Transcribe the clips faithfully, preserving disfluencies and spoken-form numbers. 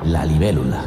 La libélula.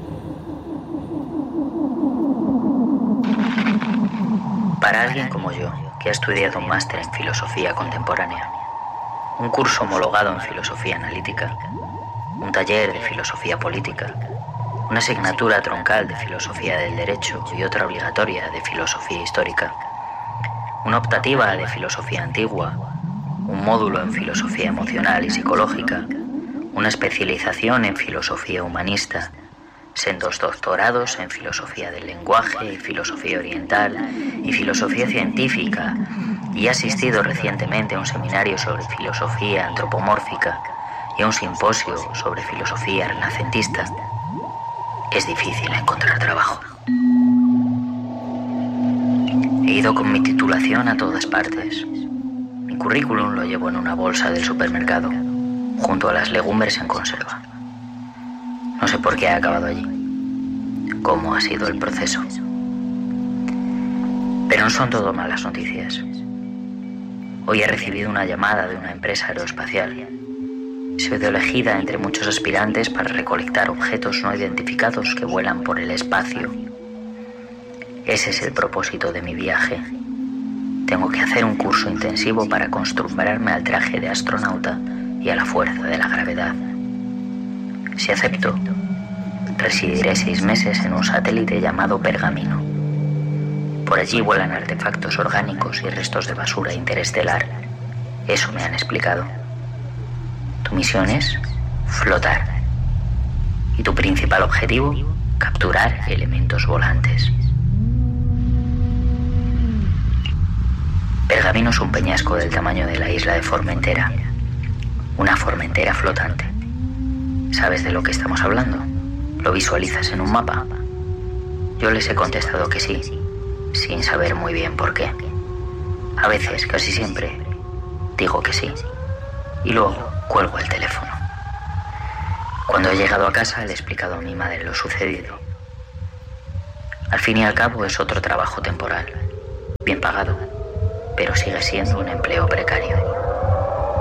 Para alguien como yo, que ha estudiado un máster en filosofía contemporánea, un curso homologado en filosofía analítica, un taller de filosofía política, una asignatura troncal de filosofía del derecho y otra obligatoria de filosofía histórica, una optativa de filosofía antigua, un módulo en filosofía emocional y psicológica, una especialización en filosofía humanista, sendos doctorados en filosofía del lenguaje y filosofía oriental y filosofía científica, y he asistido recientemente a un seminario sobre filosofía antropomórfica y a un simposio sobre filosofía renacentista. Es difícil encontrar trabajo. He ido con mi titulación a todas partes. Mi currículum lo llevo en una bolsa del supermercado, junto a las legumbres en conserva. No sé por qué he acabado allí, cómo ha sido el proceso. Pero no son todo malas noticias. Hoy he recibido una llamada de una empresa aeroespacial. He sido elegida entre muchos aspirantes para recolectar objetos no identificados que vuelan por el espacio. Ese es el propósito de mi viaje. Tengo que hacer un curso intensivo para acostumbrarme al traje de astronauta y a la fuerza de la gravedad. Si acepto, residiré seis meses en un satélite llamado Pergamino. Por allí vuelan artefactos orgánicos y restos de basura interestelar. Eso me han explicado. Tu misión es flotar. Y tu principal objetivo, capturar elementos volantes. Pergamino es un peñasco del tamaño de la isla de Formentera. Una Formentera flotante. ¿Sabes de lo que estamos hablando? ¿Lo visualizas en un mapa? Yo les he contestado que sí, sin saber muy bien por qué. A veces, casi siempre, digo que sí. Y luego cuelgo el teléfono. Cuando he llegado a casa le he explicado a mi madre lo sucedido. Al fin y al cabo es otro trabajo temporal, bien pagado, pero sigue siendo un empleo precario.